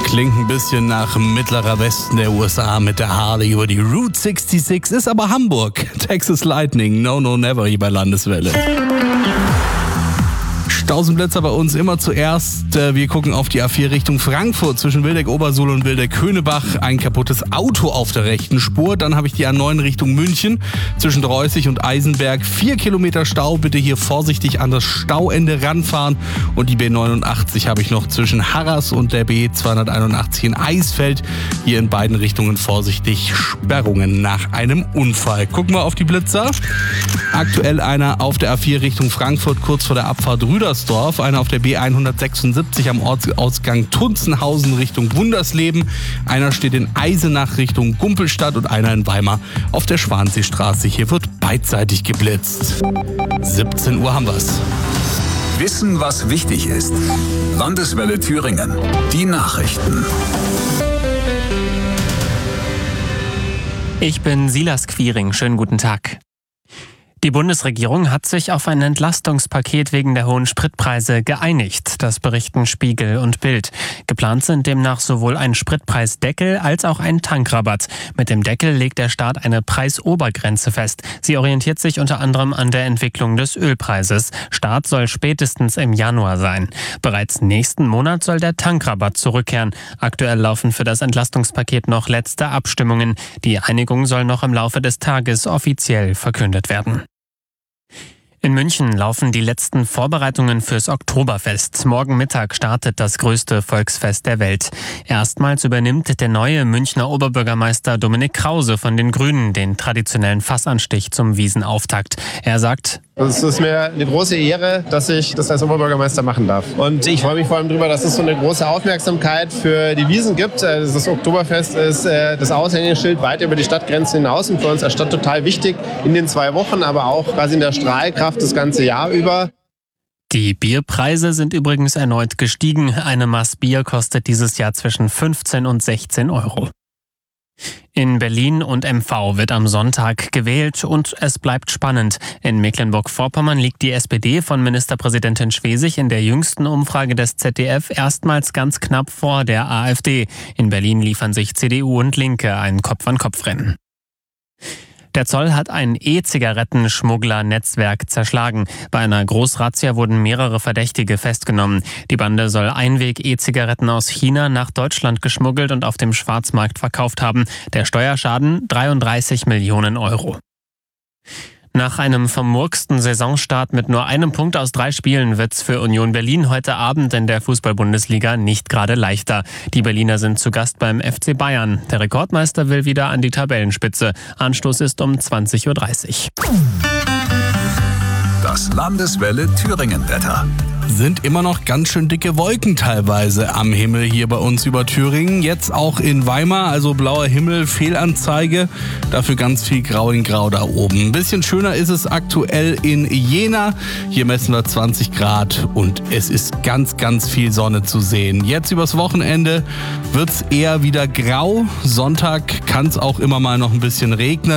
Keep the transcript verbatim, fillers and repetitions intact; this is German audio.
Klingt ein bisschen nach mittlerer Westen der U S A mit der Harley über die Route sechsundsechzig, ist aber Hamburg. Texas Lightning, no, no, never hier bei Landeswelle. Stausenblitzer bei uns immer zuerst. Wir gucken auf die A vier Richtung Frankfurt zwischen Wildeck-Obersuhl und Wildeck-Könebach. Ein kaputtes Auto auf der rechten Spur. Dann habe ich die A neun Richtung München zwischen Dreußig und Eisenberg. Vier Kilometer Stau. Bitte hier vorsichtig an das Stauende ranfahren. Und die B neunundachtzig habe ich noch zwischen Harras und der B zweihunderteinundachtzig in Eisfeld. Hier in beiden Richtungen vorsichtig Sperrungen nach einem Unfall. Gucken wir auf die Blitzer. Aktuell einer auf der A vier Richtung Frankfurt kurz vor der Abfahrt Rüdersdorf. Einer auf der B hundertsechsundsiebzig am Ortsausgang Tunzenhausen Richtung Wundersleben. Einer steht in Eisenach Richtung Gumpelstadt und einer in Weimar auf der Schwanseestraße. Hier wird beidseitig geblitzt. siebzehn Uhr haben wir's. Wissen, was wichtig ist. Landeswelle Thüringen. Die Nachrichten. Ich bin Silas Quiring. Schönen guten Tag. Die Bundesregierung hat sich auf ein Entlastungspaket wegen der hohen Spritpreise geeinigt. Das berichten Spiegel und Bild. Geplant sind demnach sowohl ein Spritpreisdeckel als auch ein Tankrabatt. Mit dem Deckel legt der Staat eine Preisobergrenze fest. Sie orientiert sich unter anderem an der Entwicklung des Ölpreises. Start soll spätestens im Januar sein. Bereits nächsten Monat soll der Tankrabatt zurückkehren. Aktuell laufen für das Entlastungspaket noch letzte Abstimmungen. Die Einigung soll noch im Laufe des Tages offiziell verkündet werden. In München laufen die letzten Vorbereitungen fürs Oktoberfest. Morgen Mittag startet das größte Volksfest der Welt. Erstmals übernimmt der neue Münchner Oberbürgermeister Dominik Krause von den Grünen den traditionellen Fassanstich zum Wiesenauftakt. Er sagt: Es ist mir eine große Ehre, dass ich das als Oberbürgermeister machen darf. Und ich freue mich vor allem darüber, dass es so eine große Aufmerksamkeit für die Wiesn gibt. Das Oktoberfest ist das Aushängeschild weit über die Stadtgrenzen hinaus und für uns als Stadt total wichtig in den zwei Wochen, aber auch quasi in der Strahlkraft das ganze Jahr über. Die Bierpreise sind übrigens erneut gestiegen. Eine Maß Bier kostet dieses Jahr zwischen fünfzehn und sechzehn Euro. In Berlin und M V wird am Sonntag gewählt und es bleibt spannend. In Mecklenburg-Vorpommern liegt die S P D von Ministerpräsidentin Schwesig in der jüngsten Umfrage des Z D F erstmals ganz knapp vor der A f D. In Berlin liefern sich C D U und Linke ein Kopf-an-Kopf-Rennen. Der Zoll hat ein E-Zigaretten-Schmuggler-Netzwerk zerschlagen. Bei einer Großrazzia wurden mehrere Verdächtige festgenommen. Die Bande soll Einweg-E-Zigaretten aus China nach Deutschland geschmuggelt und auf dem Schwarzmarkt verkauft haben. Der Steuerschaden dreiunddreißig Millionen Euro. Nach einem vermurksten Saisonstart mit nur einem Punkt aus drei Spielen wird's für Union Berlin heute Abend in der Fußball-Bundesliga nicht gerade leichter. Die Berliner sind zu Gast beim F C Bayern. Der Rekordmeister will wieder an die Tabellenspitze. Anstoß ist um zwanzig Uhr dreißig. Das Landeswelle Thüringen-Wetter. Sind immer noch ganz schön dicke Wolken teilweise am Himmel hier bei uns über Thüringen. Jetzt auch in Weimar, also blauer Himmel, Fehlanzeige. Dafür ganz viel Grau in Grau da oben. Ein bisschen schöner ist es aktuell in Jena. Hier messen wir zwanzig Grad und es ist ganz, ganz viel Sonne zu sehen. Jetzt übers Wochenende wird's eher wieder grau. Sonntag kann es auch immer mal noch ein bisschen regnen.